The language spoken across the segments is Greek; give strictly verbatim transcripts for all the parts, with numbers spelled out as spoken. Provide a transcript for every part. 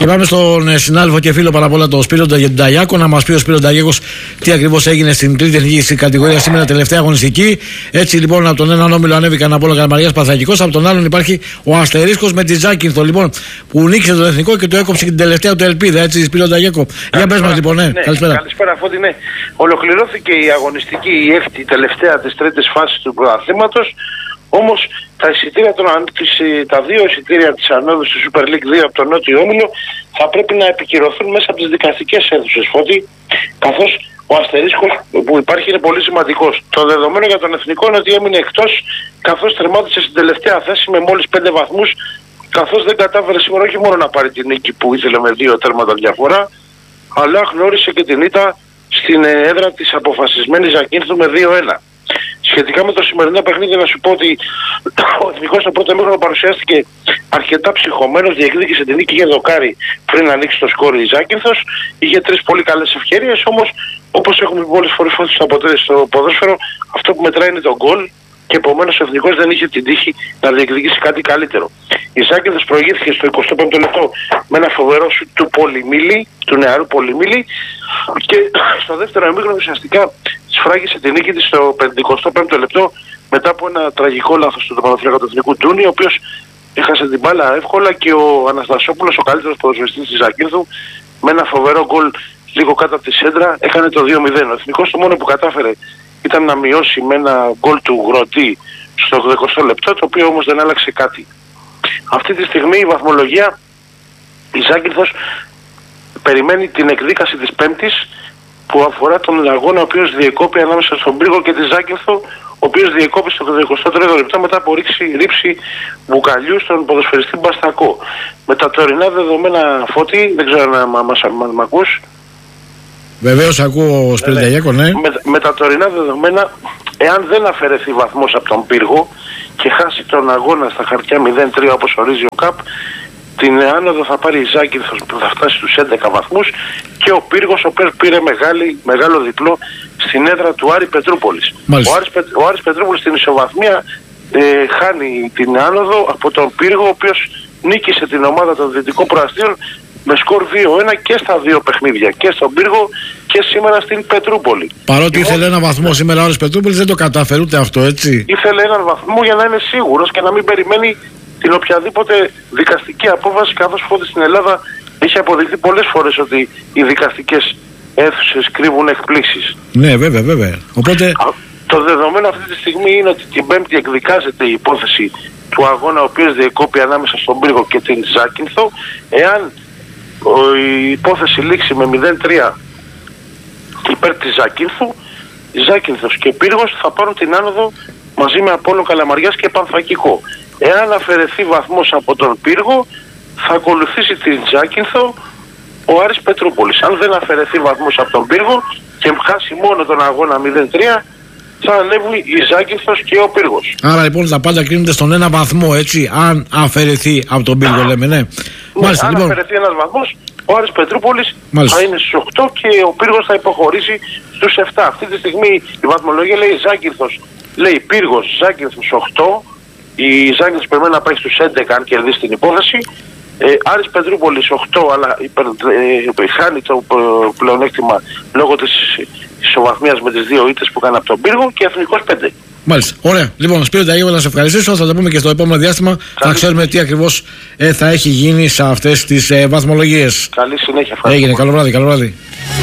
Και πάμε στον συνάδελφο και φίλο πάρα πολλά, τον Σπύρο Νταγιάκο, να μας πει ο Σπύρος Νταγιάκος τι ακριβώς έγινε στην τρίτη εθνική κατηγορία σήμερα, τελευταία αγωνιστική. Έτσι λοιπόν, από τον έναν όμιλο ανέβηκαν από όλα Καλαμαριάς Παθρακικός, από τον άλλον υπάρχει ο Αστερίσκος με τη Ζάκυνθο, λοιπόν, που νίκησε τον εθνικό και το έκοψε και την τελευταία του ελπίδα. Έτσι, Σπύρο Νταγιάκο. Για πες μας λοιπόν, ναι. ναι. Καλησπέρα. Καλησπέρα, Φώτη, ναι. Ολοκληρώθηκε η αγωνιστική, η έκτη τελευταία της τρίτης φάσης του πρωταθλήματος. Όμως τα, εισιτήρια των, τα δύο εισιτήρια της ανόδου του Super League δύο από τον Νότιο Όμιλο θα πρέπει να επικυρωθούν μέσα από τις δικαστικές αίθουσες, Φώτη, καθώς ο αστερίσκος που υπάρχει είναι πολύ σημαντικός. Το δεδομένο για τον εθνικό είναι ότι έμεινε εκτός, καθώς τερμάτισε στην τελευταία θέση με μόλις πέντε βαθμούς, καθώς δεν κατάφερε σήμερα όχι μόνο να πάρει την νίκη που ήθελε με δύο τέρματα διαφορά, αλλά γνώρισε και την ήττα στην έδρα της αποφασισμένης Ζακύνθου με δύο ένα. Σχετικά με το σημερινό παιχνίδι, να σου πω ότι ο εθνικός στο πρώτο ημίχρονο παρουσιάστηκε αρκετά ψυχωμένος, διεκδίκησε την νίκη, είχε δοκάρι πριν ανοίξει το σκόρ η Ζάκυνθος, είχε τρεις πολύ καλές ευκαιρίες, όμως όπως έχουμε πει πολλές φορές στο ποδόσφαιρο, αυτό που μετράει είναι το γκολ και επομένως ο εθνικός δεν είχε την τύχη να διεκδικήσει κάτι καλύτερο. Η Ζάκυνθος προηγήθηκε στο εικοστό πέμπτο λεπτό με ένα φοβερό σου του Πολυμίλη, του νεαρού Πολυμίλη, και στο δεύτερο ημίχρονο ουσιαστικά σφράγισε την νίκη της στο πενηκοστό πέμπτο λεπτό μετά από ένα τραγικό λάθος του τερματοφύλακα του εθνικού Ντούνι, ο οποίος έχασε την μπάλα εύκολα, και ο Αναστασόπουλος, ο καλύτερος ποδοσφαιριστής της Ζακύνθου, με ένα φοβερό γκολ λίγο κάτω από τη σέντρα έκανε το δύο μηδέν. Ο εθνικός το μόνο που κατάφερε ήταν να μειώσει με ένα γκολ του Γροτή στο ογδοηκοστό λεπτό, το οποίο όμως δεν άλλαξε κάτι. Αυτή τη στιγμή η βαθμολογία, η Ζάκυνθος περιμένει την εκδίκαση της Πέμπτης που αφορά τον αγώνα ο οποίος διεκόπη ανάμεσα στον Πύργο και τη Ζάκυνθο, ο οποίος διεκόπη στο εικοστό τρίτο λεπτό μετά από ρήξη, ρήψη μπουκαλιού στον ποδοσφαιριστή Μπαστακό. Με τα τωρινά δεδομένα, Φώτη, δεν ξέρω αν μας ακούς. Βεβαίως ακούω, Σπύρο Νταγιάκο, ναι. Με, με τα τωρινά δεδομένα, εάν δεν αφαιρεθεί βαθμός από τον Πύργο και χάσει τον αγώνα στα χαρτιά μηδέν τρία όπως ορίζει ο ΚΑΠ, την άνοδο θα πάρει η Ζάκυνθος που θα φτάσει στους έντεκα βαθμούς, και ο Πύργος, ο οποίος πήρε μεγάλη, μεγάλο διπλό στην έδρα του Άρη Πετρούπολης. Ο Άρης, ο Άρης Πετρούπολης στην ισοβαθμία ε, χάνει την άνοδο από τον Πύργο, ο οποίος νίκησε την ομάδα των Δυτικών Προαστίων με σκορ δύο ένα και στα δύο παιχνίδια, και στον Πύργο και σήμερα στην Πετρούπολη. Παρότι λοιπόν, ήθελε ένα βαθμό σήμερα ο Άρης Πετρούπολης, δεν το κατάφερε ούτε αυτό, έτσι. Ήθελε έναν βαθμό για να είναι σίγουρος και να μην περιμένει την οποιαδήποτε δικαστική απόφαση, καθώς Φώτη στην Ελλάδα έχει αποδειχθεί πολλές φορές ότι οι δικαστικές αίθουσες κρύβουν εκπλήξεις. Ναι, βέβαια, βέβαια. Οπότε... Το δεδομένο αυτή τη στιγμή είναι ότι την Πέμπτη εκδικάζεται η υπόθεση του αγώνα, ο οποίος διεκόπη ανάμεσα στον Πύργο και την Ζάκυνθο. Εάν η υπόθεση λήξει με μηδέν τρία υπέρ της Ζάκυνθου, η Ζάκυνθος και Πύργος θα πάρουν την άνοδο μαζί με Απόλλων Καλαμαριάς και Πανθρακικό. Εάν αφαιρεθεί βαθμός από τον Πύργο, θα ακολουθήσει την Ζάκυνθο ο Άρης Πετρούπολης. Αν δεν αφαιρεθεί βαθμός από τον Πύργο και χάσει μόνο τον αγώνα μηδέν τρία, θα ανέβουν η Ζάκυνθος και ο Πύργος. Άρα λοιπόν τα πάντα κρίνονται στον ένα βαθμό, έτσι, αν αφαιρεθεί από τον Πύργο, λέμε, ναι. ναι Μάλιστα, αν λοιπόν... αφαιρεθεί ένας βαθμός, ο Άρης Πετρούπολης Μάλιστα. θα είναι στους οκτώ και ο Πύργος θα υποχωρήσει στους επτά. Αυτή τη στιγμή η βαθμολογία λέει Ζάκυνθος, λέει Πύργος, Ζάκυνθος οκτώ. Η Ζάκυνθος περιμένει να πάει στους έντεκα αν κερδίσει την υπόθεση. Ε, Άρης Πετρούπολης οκτώ, αλλά υπερ, ε, χάνει το πλεονέκτημα λόγω της ισοβαθμίας με τις δύο ήττες που κάνει από τον Πύργο, και Εθνικός πέντε. Μάλιστα. Ωραία. Λοιπόν, Σπύρο Νταγιάκο, να σε ευχαριστήσω. Θα τα πούμε και στο επόμενο διάστημα. Καλή. Θα ξέρουμε τι ακριβώς ε, θα έχει γίνει σε αυτές τις ε, βαθμολογίες. Καλή συνέχεια. Έγινε. Καλό βράδυ. Καλό βράδυ.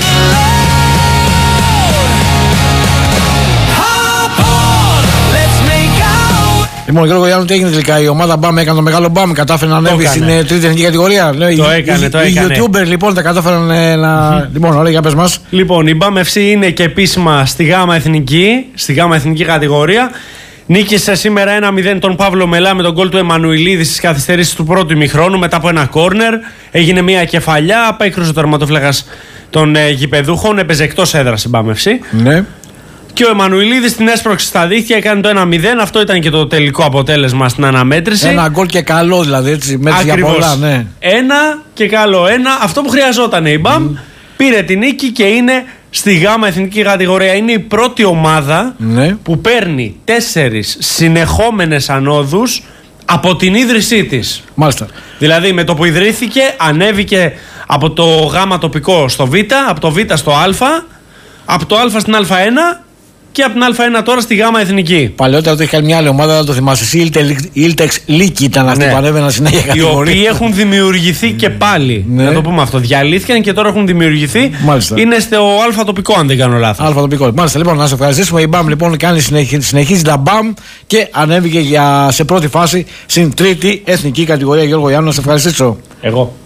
Λοιπόν, Γιώργο Γιάννου, τι έγινε τελικά? Η ομάδα Μπαμ έκανε το μεγάλο Μπαμ, κατάφερε να ανέβει στην τρίτη εθνική κατηγορία. Το οι, έκανε, οι, το οι έκανε. Οι YouTuber λοιπόν τα κατάφεραν ε, να. Mm-hmm. Λοιπόν, ωραία, για πες μας. Λοιπόν, η Μπαμ εφ σι είναι και επίσημα στη Γάμα Εθνική, στη Γάμα Εθνική κατηγορία. Νίκησε σήμερα ένα μηδέν τον Παύλο Μελά με τον γκολ του Εμμανουηλίδη στις καθυστερήσεις του πρώτου ημιχρόνου μετά από ένα κόρνερ. Έγινε μια κεφαλιά, απέκρουσε ο τερματοφύλακας των ε, γηπεδούχων, έπαιζε εκτός έδρας η Μπαμ εφ σι. Ναι. Και ο Εμμανουηλίδης την έσπρωξε στα δίχτυα, έκανε το ένα μηδέν. Αυτό ήταν και το τελικό αποτέλεσμα στην αναμέτρηση. Ένα γκολ και καλό, δηλαδή, έτσι, μέτρηση για πολλά, ναι. Ένα και καλό ένα. Αυτό που χρειαζόταν η Μπαμ. Mm. Πήρε την νίκη και είναι στη Γάμα Εθνική κατηγορία. Είναι η πρώτη ομάδα, ναι, που παίρνει τέσσερις συνεχόμενες ανόδους από την ίδρυσή της. Μάλιστα. Δηλαδή με το που ιδρύθηκε ανέβηκε από το Γ τοπικό στο Β, από το Β στο Α, από το Α στην Α1 και από την Α1 τώρα στη Γ εθνική. Παλαιότερα το είχε κάνει μια άλλη ομάδα, δεν το θυμάσαι. Η Ήλτεξ Λίκη ήταν αυτή, ναι, που ανέβαιναν συνέχεια κατηγορία. Οι οποίοι έχουν δημιουργηθεί και πάλι. Ναι. Να το πούμε αυτό. Διαλύθηκαν και τώρα έχουν δημιουργηθεί. Μάλιστα. Είναι στο Α τοπικό, αν δεν κάνω λάθος. Α τοπικό. Μάλιστα, λοιπόν, να σε ευχαριστήσουμε. Η μπαμ λοιπόν κάνει, συνεχίζει τα μπαμ και ανέβηκε για, σε πρώτη φάση στην τρίτη εθνική κατηγορία. Γιώργο Γιάννου, να σε ευχαριστήσω. Εγώ.